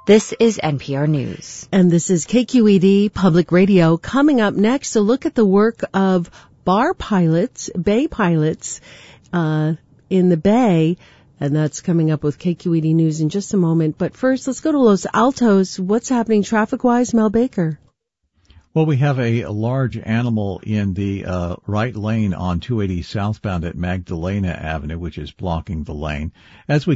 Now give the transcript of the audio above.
This is NPR News. And this is KQED Public Radio. Coming up next, a look at the work of bay pilots, in the Bay. And that's coming up with KQED News in just a moment. But first, let's go to Los Altos. What's happening traffic-wise, Mel Baker? Well, we have a large animal in the right lane on 280 southbound at Magdalena Avenue, which is blocking the lane. As we